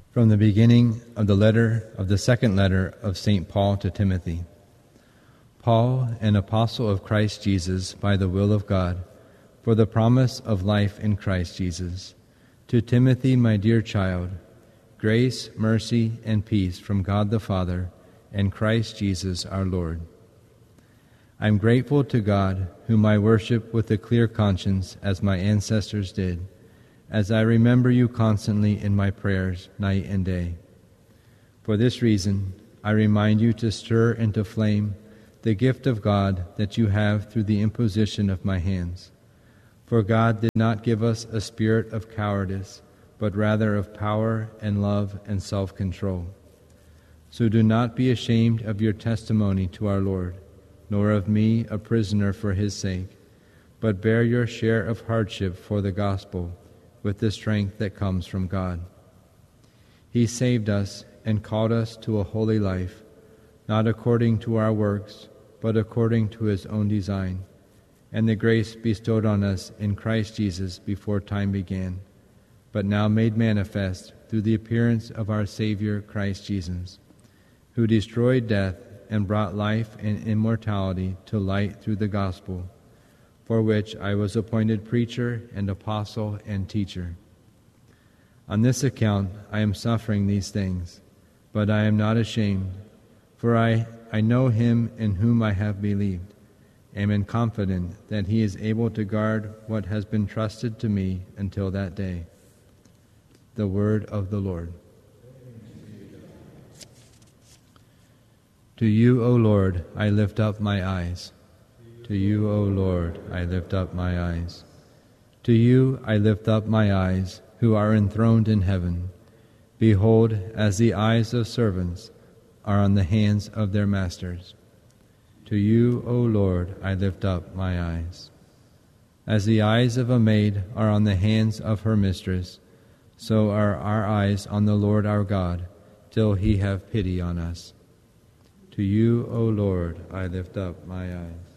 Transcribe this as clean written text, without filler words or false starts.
From the beginning of the second letter of St. Paul to Timothy. Paul, an apostle of Christ Jesus by the will of God, for the promise of life in Christ Jesus. To Timothy, my dear child, grace, mercy, and peace from God the Father and Christ Jesus our Lord. I am grateful to God, whom I worship with a clear conscience as my ancestors did, as I remember you constantly in my prayers night and day. For this reason, I remind you to stir into flame the gift of God that you have through the imposition of my hands. For God did not give us a spirit of cowardice, but rather of power and love and self-control. So do not be ashamed of your testimony to our Lord, nor of me, a prisoner for his sake, but bear your share of hardship for the gospel, with the strength that comes from God. He saved us and called us to a holy life, not according to our works, but according to his own design, and the grace bestowed on us in Christ Jesus before time began, but now made manifest through the appearance of our Savior Christ Jesus, who destroyed death and brought life and immortality to light through the gospel, for which I was appointed preacher and apostle and teacher. On this account I am suffering these things, but I am not ashamed, for I know him in whom I have believed, and am confident that he is able to guard what has been trusted to me until that day. The word of the Lord. To you, O Lord, I lift up my eyes. To you, O Lord, I lift up my eyes. To you I lift up my eyes, who are enthroned in heaven. Behold, as the eyes of servants are on the hands of their masters. To you, O Lord, I lift up my eyes. As the eyes of a maid are on the hands of her mistress, so are our eyes on the Lord our God, till he have pity on us. To you, O Lord, I lift up my eyes.